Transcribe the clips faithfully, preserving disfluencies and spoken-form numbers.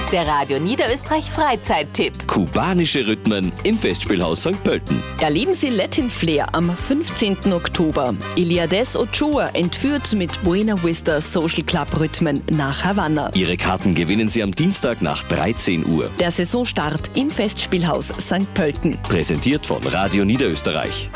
Der Radio Niederösterreich Freizeittipp. Kubanische Rhythmen im Festspielhaus Sankt Pölten. Erleben Sie Latin Flair am fünfzehnten Oktober. Iliades Ochoa entführt mit Buena Vista Social Club Rhythmen nach Havanna. Ihre Karten gewinnen Sie am Dienstag nach dreizehn Uhr. Der Saisonstart im Festspielhaus Sankt Pölten. Präsentiert von Radio Niederösterreich.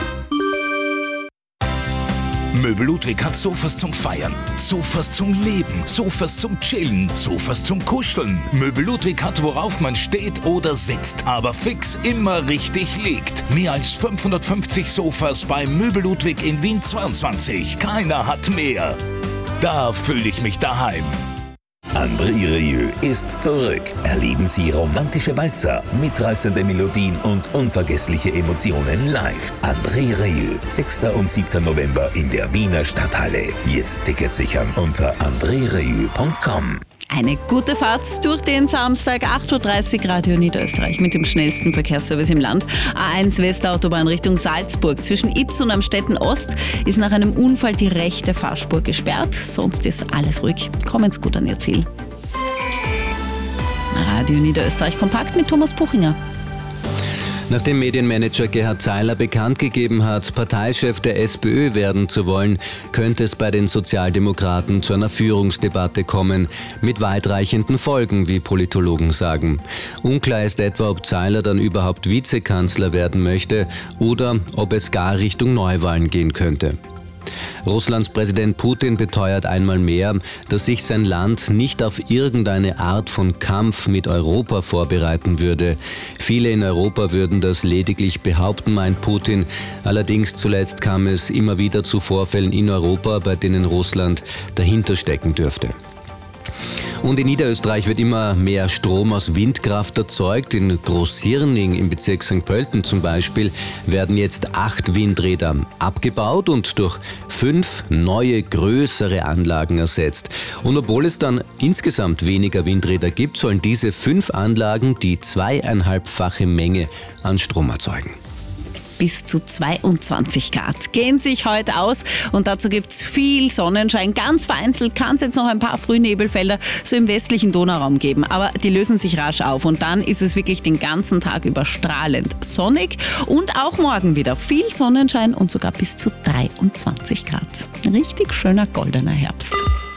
Möbel Ludwig hat Sofas zum Feiern, Sofas zum Leben, Sofas zum Chillen, Sofas zum Kuscheln. Möbel Ludwig hat, worauf man steht oder sitzt, aber fix immer richtig liegt. Mehr als fünfhundertfünfzig Sofas bei Möbel Ludwig in Wien zweiundzwanzig. Keiner hat mehr. Da fühle ich mich daheim. André Rieu ist zurück. Erleben Sie romantische Walzer, mitreißende Melodien und unvergessliche Emotionen live. André Rieu, sechster und siebter November in der Wiener Stadthalle. Jetzt Tickets sichern unter andre rieu punkt com. Eine gute Fahrt durch den Samstag, acht Uhr dreißig, Radio Niederösterreich mit dem schnellsten Verkehrsservice im Land. A eins Westautobahn Richtung Salzburg. Zwischen Ybbs und Amstetten Ost ist nach einem Unfall die rechte Fahrspur gesperrt. Sonst ist alles ruhig. Kommen Sie gut an Ihr Ziel. Radio Niederösterreich kompakt mit Thomas Buchinger. Nachdem Medienmanager Gerhard Zeiler bekannt gegeben hat, Parteichef der SPÖ werden zu wollen, könnte es bei den Sozialdemokraten zu einer Führungsdebatte kommen, mit weitreichenden Folgen, wie Politologen sagen. Unklar ist etwa, ob Zeiler dann überhaupt Vizekanzler werden möchte oder ob es gar Richtung Neuwahlen gehen könnte. Russlands Präsident Putin beteuert einmal mehr, dass sich sein Land nicht auf irgendeine Art von Kampf mit Europa vorbereiten würde. Viele in Europa würden das lediglich behaupten, meint Putin. Allerdings zuletzt kam es immer wieder zu Vorfällen in Europa, bei denen Russland dahinter stecken dürfte. Und in Niederösterreich wird immer mehr Strom aus Windkraft erzeugt. In Großhirning im Bezirk Sankt Pölten zum Beispiel werden jetzt acht Windräder abgebaut und durch fünf neue, größere Anlagen ersetzt. Und obwohl es dann insgesamt weniger Windräder gibt, sollen diese fünf Anlagen die zweieinhalbfache Menge an Strom erzeugen. Bis zu zweiundzwanzig Grad gehen sich heute aus und dazu gibt es viel Sonnenschein. Ganz vereinzelt kann es jetzt noch ein paar Frühnebelfelder so im westlichen Donauraum geben, aber die lösen sich rasch auf und dann ist es wirklich den ganzen Tag über strahlend sonnig und auch morgen wieder viel Sonnenschein und sogar bis zu dreiundzwanzig Grad. Richtig schöner goldener Herbst.